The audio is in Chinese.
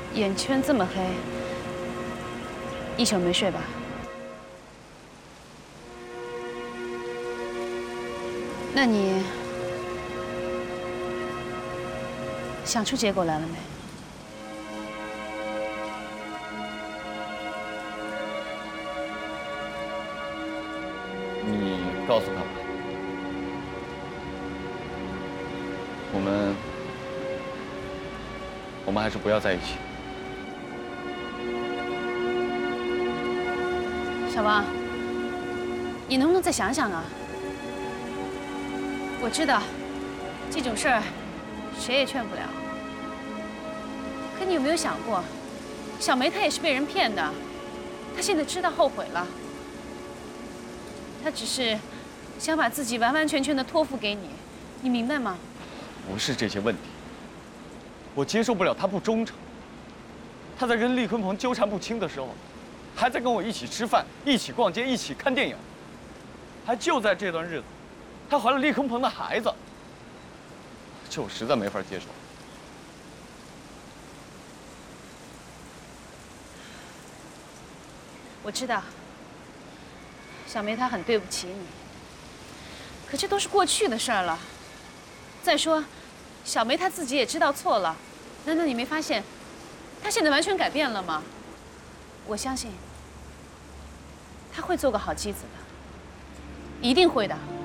眼圈这么黑，一宿没睡吧？那你想出结果来了没？ 你告诉他吧，我们还是不要在一起。 小王，你能不能再想想啊？我知道这种事儿谁也劝不了，可你有没有想过，小梅她也是被人骗的，她现在知道后悔了，她只是想把自己完完全全的托付给你，你明白吗？ 不是这些问题，我接受不了他不忠诚。他在跟厉鲲鹏纠缠不清的时候，还在跟我一起吃饭、一起逛街、一起看电影，还就在这段日子，他怀了厉鲲鹏的孩子，这我实在没法接受。 我知道，小梅她很对不起你，可这都是过去的事儿了。再说，小梅她自己也知道错了，难道你没发现，她现在完全改变了吗？我相信，她会做个好妻子的，一定会的。